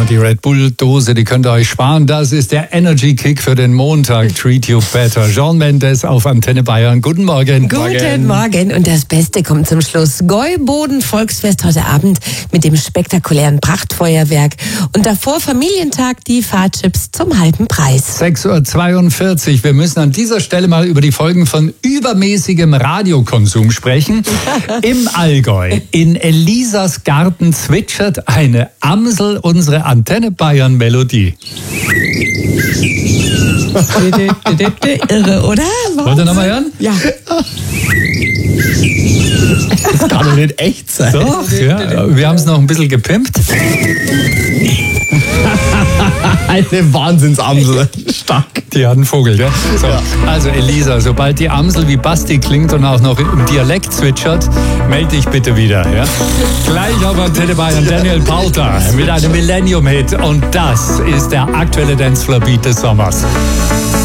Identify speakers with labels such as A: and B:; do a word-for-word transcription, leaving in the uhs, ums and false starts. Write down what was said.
A: die Red Bull-Dose, die könnt ihr euch sparen. Das ist der Energy-Kick für den Montag. Treat you better. Shawn Mendes auf Antenne Bayern. Guten Morgen.
B: Guten Morgen. Und das Beste kommt zum Schluss. Gäuboden-Volksfest heute Abend mit dem spektakulären Prachtfeuerwerk. Und davor Familientag, die Fahrchips zum halben Preis.
A: sechs Uhr zweiundvierzig. Wir müssen an dieser Stelle mal über die Folgen von übermäßigem Radiokonsum sprechen. Im Allgäu, in Elisas Garten zwitschert eine Amsel unsere Antenne Bayern Melodie.
B: Irre, oder?
A: Wollt ihr nochmal hören?
B: Ja.
C: Das kann doch nicht echt sein.
A: Doch, ja. Wir haben es noch ein bisschen gepimpt.
C: Eine Wahnsinnsamsel. Stark.
A: Die hat einen Vogel, gell? So, also Elisa, sobald die Amsel wie Basti klingt und auch noch im Dialekt zwitschert, melde dich bitte wieder. Ja? Gleich auf Antenne Bayern Daniel Pauter mit einem Millennium-Hit. Und das ist der aktuelle Dancefloor-Beat des Sommers.